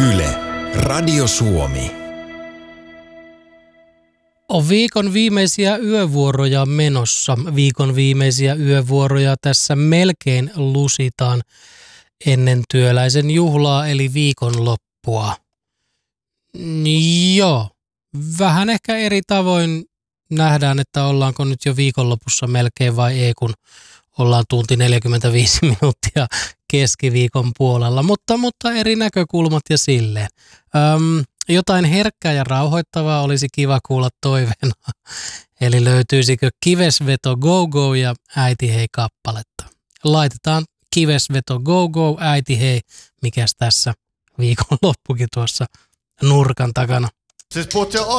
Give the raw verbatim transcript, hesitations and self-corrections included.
Yle, Radio Suomi. On viikon viimeisiä yövuoroja menossa. Viikon viimeisiä yövuoroja tässä melkein lusitaan ennen työläisen juhlaa eli viikonloppua. Joo, vähän ehkä eri tavoin nähdään, että ollaanko nyt jo viikonlopussa melkein vai ei, kun ollaan tunti neljäkymmentäviisi minuuttia keskiviikon puolella, mutta, mutta eri näkökulmat ja silleen. Öm, jotain herkkää ja rauhoittavaa olisi kiva kuulla toiveena. Eli löytyisikö Kivesveto Go Go ja Äiti hei kappaletta. Laitetaan Kivesveto Go Go, Äiti hei, mikäs tässä viikonloppukin tuossa nurkan takana. Siis puhut